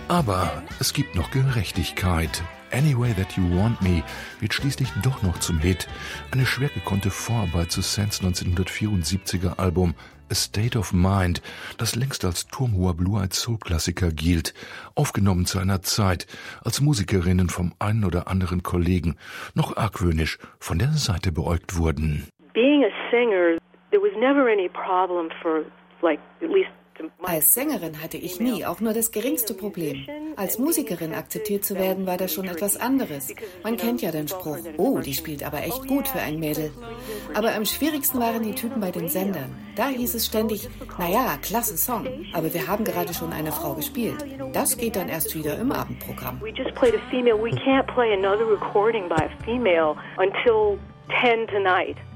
Aber es gibt noch Gerechtigkeit. Any Way That You Want Me wird schließlich doch noch zum Hit. Eine schwer gekonnte Vorarbeit zu Sands 1974er Album A State of Mind, das längst als turmhoher Blue-Eyed Soul-Klassiker gilt. Aufgenommen zu einer Zeit, als Musikerinnen vom einen oder anderen Kollegen noch argwöhnisch von der Seite beäugt wurden. Being a singer, there was never any problem for, at least. Als Sängerin hatte ich nie auch nur das geringste Problem. Als Musikerin akzeptiert zu werden, war das schon etwas anderes. Man kennt ja den Spruch, oh, die spielt aber echt gut für ein Mädel. Aber am schwierigsten waren die Typen bei den Sendern. Da hieß es ständig, naja, klasse Song, aber wir haben gerade schon eine Frau gespielt. Das geht dann erst wieder im Abendprogramm. We just played a female. We can't play another recording by a female until 10 tonight.